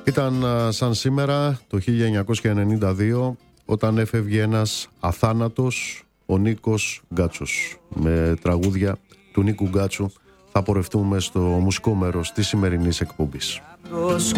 Ήταν σαν σήμερα το 1992 όταν έφευγε ένας αθάνατος, ο Νίκος Γκάτσος. Με τραγούδια του Νίκου Γκάτσου θα πορευτούμε στο μουσικό μέρος της σημερινής εκπομπής.